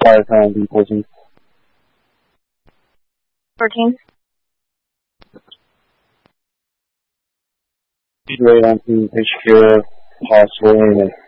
Fire Crown D14. 14. Right on team, take care of possible anything.